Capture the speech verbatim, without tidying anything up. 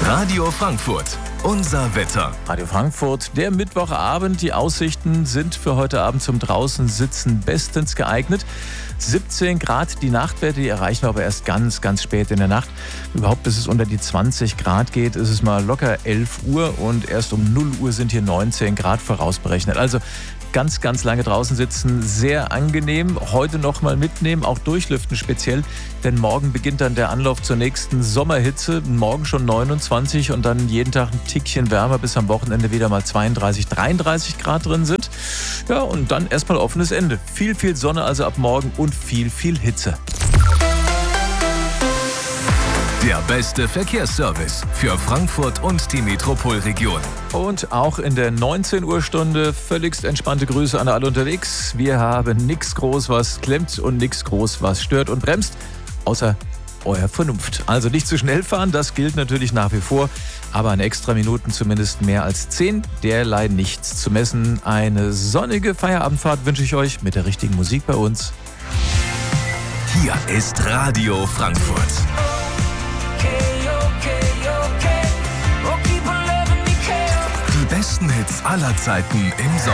Radio Frankfurt, unser Wetter. Radio Frankfurt, der Mittwochabend. Die Aussichten sind für heute Abend zum Draußensitzen bestens geeignet. siebzehn Grad die Nachtwerte, die erreichen wir aber erst ganz, ganz spät in der Nacht. Überhaupt bis es unter die zwanzig Grad geht, ist es mal locker elf Uhr und erst um null Uhr sind hier neunzehn Grad vorausberechnet. Also ganz, ganz lange draußen sitzen, sehr angenehm. Heute noch mal mitnehmen, auch durchlüften speziell, denn morgen beginnt dann der Anlauf zur nächsten Sommerhitze. Morgen schon neunundzwanzig und dann jeden Tag ein Tickchen wärmer, bis am Wochenende wieder mal zweiunddreißig, dreiunddreißig Grad drin sind. Ja, und dann erstmal offenes Ende. Viel, viel Sonne also ab morgen und viel, viel Hitze. Der beste Verkehrsservice für Frankfurt und die Metropolregion. Und auch in der neunzehn Uhr Stunde völligst entspannte Grüße an alle unterwegs. Wir haben nichts groß, was klemmt und nichts groß, was stört und bremst, außer euer Vernunft. Also nicht zu schnell fahren, das gilt natürlich nach wie vor, aber an extra Minuten zumindest mehr als zehn, derlei nichts zu messen. Eine sonnige Feierabendfahrt wünsche ich euch mit der richtigen Musik bei uns. Hier ist Radio Frankfurt. Die besten Hits aller Zeiten im Sommer.